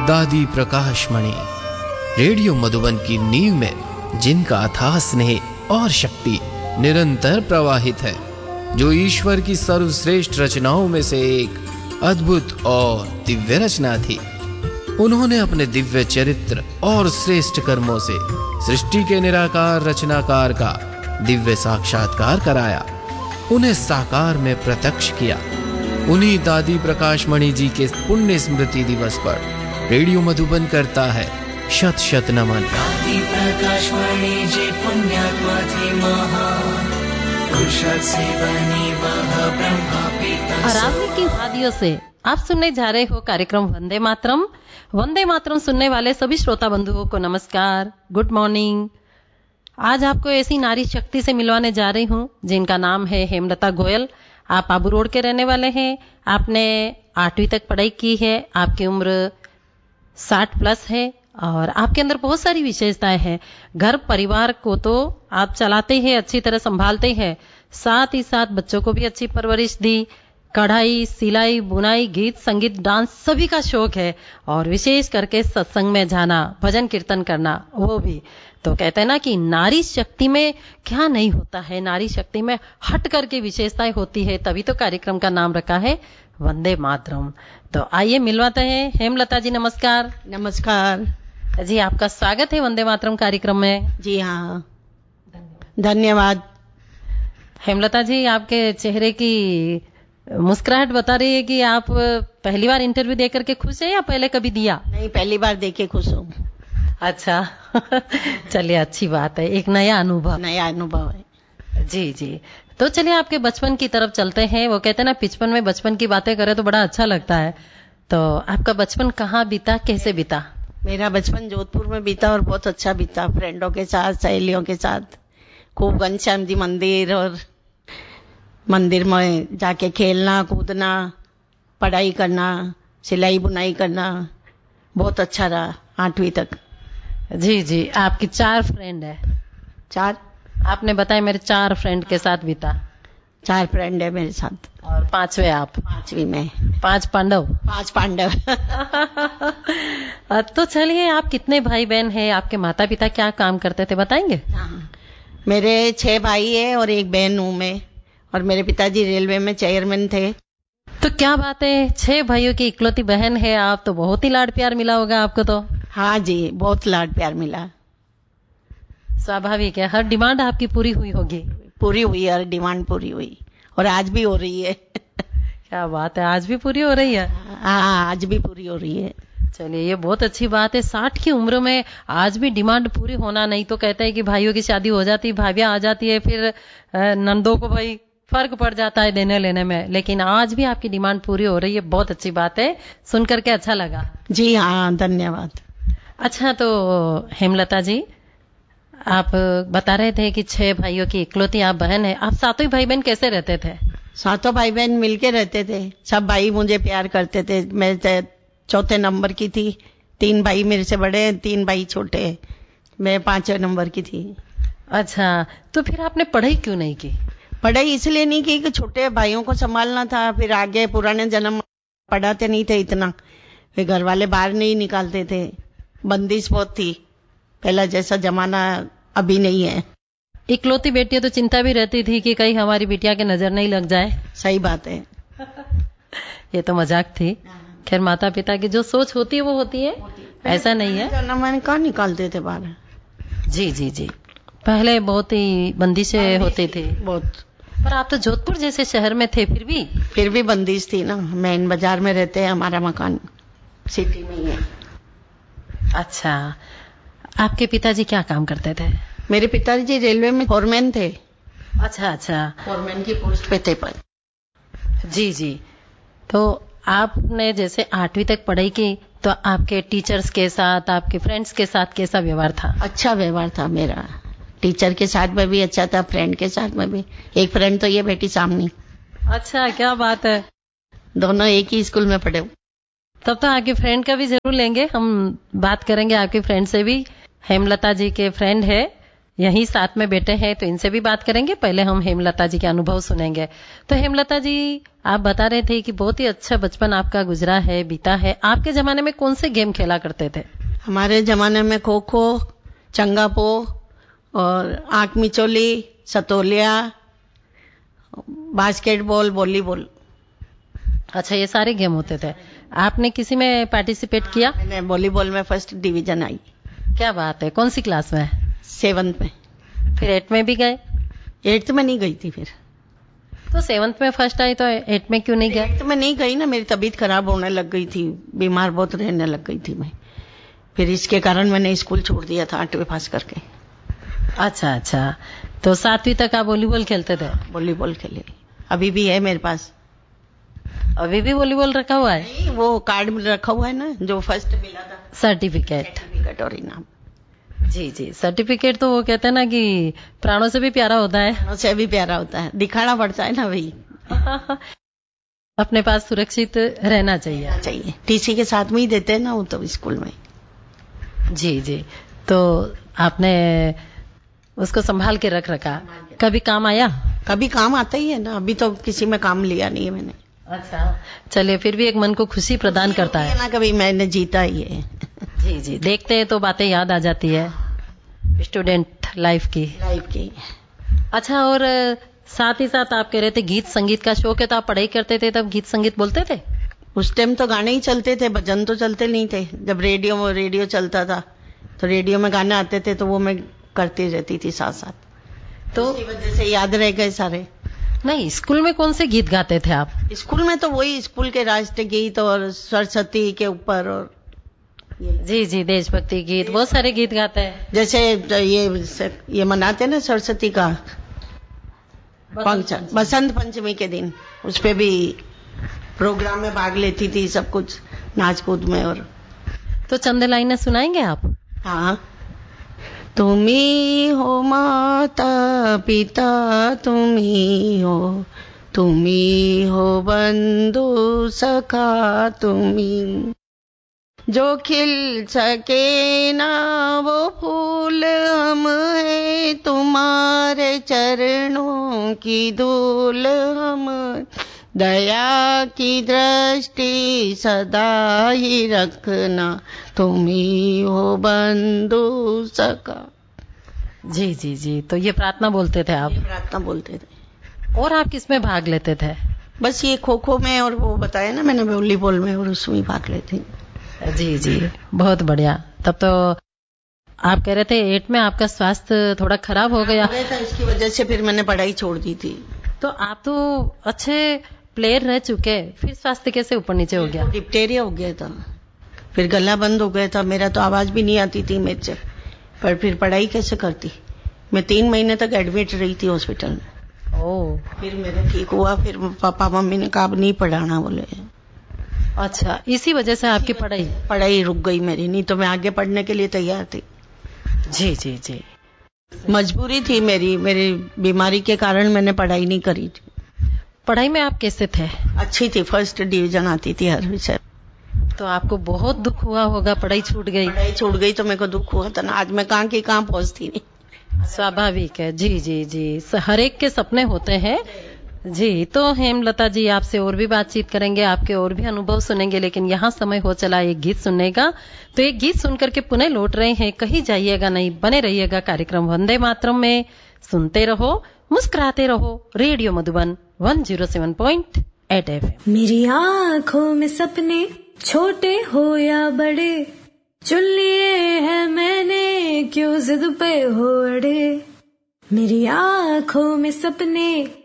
दादी प्रकाशमणि रेडियो मधुबन की नींव में जिनका अथाह स्नेह और शक्ति निरंतर प्रवाहित है, जो ईश्वर की सर्वश्रेष्ठ रचनाओं में से एक अद्भुत और दिव्य रचना थी। उन्होंने अपने दिव्य चरित्र और श्रेष्ठ कर्मों से सृष्टि के निराकार रचनाकार का दिव्य साक्षात्कार कराया, उन्हें साकार में प्रत्यक्ष किया। उन्हीं दादी प्रकाशमणि जी के पुण्य स्मृति दिवस पर रेडियो मधुबन करता है शत शत नमन। दादी प्रकाशमणि जी पुण्यात्मा थी महान, पुरुषार्थ से बनी वह ब्रह्मा पिता। अरावली की वादियों से आप सुनने जा रहे हो कार्यक्रम वंदे मातरम। वंदे मातरम सुनने वाले सभी श्रोता बंधुओं को नमस्कार, गुड मॉर्निंग। आज आपको ऐसी नारी शक्ति से मिलवाने जा रही हूँ जिनका नाम है हेमलता गोयल। आप आबू रोड के रहने वाले हैं, आपने 8वीं तक पढ़ाई की है, आपकी उम्र 60+ है और आपके अंदर बहुत सारी विशेषताएं हैं। घर परिवार को तो आप चलाते हैं, अच्छी तरह संभालते हैं, साथ ही साथ बच्चों को भी अच्छी परवरिश दी। कढ़ाई, सिलाई, बुनाई, गीत, संगीत, डांस सभी का शौक है और विशेष करके सत्संग में जाना, भजन कीर्तन करना वो भी। तो कहते हैं ना कि नारी शक्ति में क्या नहीं होता है, नारी शक्ति में हट करके विशेषताएं होती है, तभी तो कार्यक्रम का नाम रखा है वंदे मातरम। तो आइए मिलवाते हैं। हेमलता जी नमस्कार। नमस्कार जी, आपका स्वागत है वंदे मातरम कार्यक्रम में। जी हाँ, धन्यवाद। हेमलता जी, आपके चेहरे की मुस्कुराहट बता रही है कि आप पहली बार इंटरव्यू देकर के खुश है या पहले कभी दिया? नहीं, पहली बार देके खुश हूँ। अच्छा चलिए, अच्छी बात है, एक नया अनुभव है। जी जी। तो चलिए आपके बचपन की तरफ चलते हैं। वो कहते हैं ना, बचपन में बचपन की बातें करें तो बड़ा अच्छा लगता है। तो आपका बचपन कहाँ बीता, कैसे बीता? मेरा बचपन जोधपुर में बीता और बहुत अच्छा बीता, फ्रेंडों के साथ, सहेलियों के साथ। खूब घनश्याम जी मंदिर और मंदिर में जाके खेलना कूदना, पढ़ाई करना, सिलाई बुनाई करना, बहुत अच्छा रहा 8वीं तक। जी जी। आपकी 4 फ्रेंड है? 4? आपने बताया मेरे 4 फ्रेंड के साथ बीता। 4 फ्रेंड है मेरे साथ। और 5वें आप? 5वीं में 5 पांडव। 5 पांडव। तो चलिए, आप कितने भाई बहन हैं? आपके माता पिता क्या काम करते थे, बताएंगे? मेरे 6 भाई है और 1 बहन हूँ मैं, और मेरे पिताजी रेलवे में चेयरमैन थे। तो क्या बात है, 6 भाइयों की इकलौती बहन है आप, तो बहुत ही लाड प्यार मिला होगा आपको तो। हाँ जी, बहुत लाड प्यार मिला। स्वाभाविक है, हर डिमांड आपकी पूरी हुई होगी। पूरी हुई, हर डिमांड पूरी हुई, और आज भी हो रही है। क्या बात है, आज भी पूरी हो रही है? हाँ, आज भी पूरी हो रही है। चलिए, ये बहुत अच्छी बात है। 60 की उम्र में आज भी डिमांड पूरी होना, नहीं तो कहते हैं कि भाइयों की शादी हो जाती, भाभियां आ जाती है, फिर नंदों को भाई फर्क पड़ जाता है देने लेने में, लेकिन आज भी आपकी डिमांड पूरी हो रही है, बहुत अच्छी बात है, सुन करके अच्छा लगा। जी हाँ, धन्यवाद। अच्छा, तो हेमलता जी, आप बता रहे थे कि 6 भाइयों की इकलौती आप बहन है, आप 7 भाई बहन कैसे रहते थे? 7 भाई बहन मिलके रहते थे, सब भाई मुझे प्यार करते थे। मैं 4थे नंबर की थी, 3 भाई मेरे से बड़े, 3 भाई छोटे, मैं 5वें नंबर की थी। अच्छा, तो फिर आपने पढ़ाई क्यों नहीं की? पढ़ाई इसलिए नहीं की कि छोटे भाइयों को संभालना था, फिर आगे पुराने जन्म पढ़ाते नहीं थे इतना, फिर घर वाले बाहर नहीं निकालते थे, बंदिश बहुत थी, पहला जैसा जमाना अभी नहीं है। इकलौती बेटी तो चिंता भी रहती थी कि कहीं हमारी बिटिया के नजर नहीं लग जाए। सही बात है। ये तो मजाक थी। खैर, माता पिता की जो सोच होती है वो होती है, ऐसा नहीं है। जन्म कहाँ निकालते थे बाहर। जी जी जी, पहले बहुत ही बंदिशें होती थी बहुत। पर आप तो जोधपुर जैसे शहर में थे, फिर भी बंदिश थी ना। मेन बाजार में रहते हैं, हमारा मकान सिटी में ही है। अच्छा, आपके पिताजी क्या काम करते थे? मेरे पिताजी रेलवे में फोरमैन थे। अच्छा अच्छा, फोरमैन की पोस्ट पे थे पर। जी जी। तो आपने जैसे 8वीं तक पढ़ाई की, तो आपके टीचर्स के साथ, आपके फ्रेंड्स के साथ कैसा व्यवहार था? अच्छा व्यवहार था मेरा, टीचर के साथ में भी अच्छा था, फ्रेंड के साथ में भी। एक फ्रेंड तो ये बेटी सामने। अच्छा, क्या बात है। दोनों एक ही स्कूल में पढ़े। तब तो आपके फ्रेंड का भी जरूर लेंगे, हम बात करेंगे आपके फ्रेंड से भी। हेमलता जी के फ्रेंड है यहीं साथ में बैठे हैं, तो इनसे भी बात करेंगे। पहले हम हेमलता जी के अनुभव सुनेंगे। तो हेमलता जी, आप बता रहे थे कि बहुत ही अच्छा बचपन आपका गुजरा है, बीता है। आपके जमाने में कौन से गेम खेला करते थे? हमारे जमाने में खो खो, चंगापो और आंख मिचोली, सतोलिया, बास्केटबॉल, वॉलीबॉल। अच्छा, ये सारे गेम होते थे। आपने किसी में पार्टिसिपेट किया? मैंने वॉलीबॉल में फर्स्ट डिवीजन आई। क्या बात है! कौन सी क्लास में? 7th में। फिर 8 में भी गए? 8th में नहीं गई थी। फिर तो 7th में फर्स्ट आई तो 8 में क्यों नहीं गए? 8th में नहीं गई ना, मेरी तबीयत खराब होने लग गई थी, बीमार बहुत रहने लग गई थी मैं। फिर इसके कारण मैंने स्कूल छोड़ दिया था 8वीं पास करके। अच्छा, तो 7वीं तक आप वॉलीबॉल खेलते थे? वॉलीबॉल खेले, अभी भी है मेरे पास। अभी भी वॉलीबॉल रखा हुआ है? नहीं, वो कार्ड रखा हुआ है ना, जो फर्स्ट मिला था, सर्टिफिकेट और इनाम। जी, सर्टिफिकेट तो वो कहते हैं ना कि प्राणों से भी प्यारा होता है। प्राणों से भी प्यारा होता है, दिखाना पड़ता है ना भाई। अपने पास सुरक्षित रहना चाहिए। टीसी के साथ में ही देते हैं ना वो तो स्कूल में। जी, तो आपने उसको संभाल के रख रखा। कभी काम आया? कभी काम आता ही है ना, अभी तो किसी में काम लिया नहीं है मैंने। अच्छा, चलिए, फिर भी एक मन को खुशी प्रदान करता है ना, कभी मैंने जीता ही है। जी, देखते हैं तो बातें याद आ जाती है स्टूडेंट लाइफ की। अच्छा, और साथ ही साथ आप कह रहे थे गीत संगीत का शौक है, तो आप पढ़ाई करते थे तब गीत संगीत बोलते थे? उस टाइम तो गाने ही चलते थे, भजन तो चलते नहीं थे। जब रेडियो चलता था तो रेडियो में गाने आते थे, तो वो मैं करती रहती थी साथ साथ, तो इसी वजह से याद रह गए सारे। नहीं, स्कूल में कौन से गीत गाते थे आप? स्कूल में तो वही स्कूल के राष्ट्रीय गीत और सरस्वती के ऊपर, और जी, देशभक्ति गीत, बहुत सारे गीत गाते हैं। जैसे ये मनाते ना सरस्वती का बसंत पंचमी के दिन, उस पे भी प्रोग्राम में भाग लेती थी, सब कुछ नाच कूद में। और तो चंद लाइनें सुनाएंगे आप? हाँ। तुम्ही हो माता पिता, तुम्ही हो बंधु सखा, तुम्ही जो खिल सके ना वो फूल हम है, तुम्हारे चरणों की धूल हम, दया की दृष्टि सदा ही रखना, तुम्ही हो बंधु सखा। जी, तो ये प्रार्थना बोलते थे आप? प्रार्थना बोलते थे। और आप किस में भाग लेते थे? बस ये खो खो में, और वो बताया ना मैंने वॉलीबॉल में, और उसमें भाग लेते। जी, बहुत बढ़िया। तब तो आप कह रहे थे 8 में आपका स्वास्थ्य थोड़ा खराब हो गया था, इसकी वजह से फिर मैंने पढ़ाई छोड़ दी थी। तो आप तो अच्छे प्लेयर रह चुके, फिर स्वास्थ्य कैसे ऊपर नीचे हो गया? डिप्टेरिया हो गया था, फिर गला बंद हो गया था मेरा, तो आवाज भी नहीं आती थी मेरे से। पर फिर पढ़ाई कैसे करती? मैं 3 महीने तक एडमिट रही थी हॉस्पिटल में। फिर मेरा ठीक हुआ, फिर पापा मम्मी ने कहा अब नहीं पढ़ाना, बोले। अच्छा, इसी वजह से आपकी पढ़ाई रुक गई मेरी, नहीं तो मैं आगे पढ़ने के लिए तैयार थी। जी, मजबूरी थी मेरी बीमारी के कारण मैंने पढ़ाई नहीं करी थी। पढ़ाई में आप कैसे थे? अच्छी थी, फर्स्ट डिवीजन आती थी हर विषय। तो आपको बहुत दुख हुआ होगा, पढ़ाई छूट गई तो मेरे को दुख हुआ था ना, आज मैं कहाँ की कहाँ पहुंचती नहीं। स्वाभाविक है। जी, हर एक के सपने होते हैं। जी, तो हेमलता जी, आपसे और भी बातचीत करेंगे, आपके और भी अनुभव सुनेंगे, लेकिन यहाँ समय हो चला एक गीत सुनने का। तो एक गीत सुनकर के पुनः लौट रहे हैं, कहीं जाइएगा नहीं, बने रहिएगा कार्यक्रम वंदे मातरम में। सुनते रहो, मुस्कुराते रहो, रेडियो मधुबन 107.8 FM। मेरी आंखों में सपने छोटे हो या बड़े, चुन लिए हैं मैंने, क्यों जिद पे हो अड़े। मेरी आंखों में सपने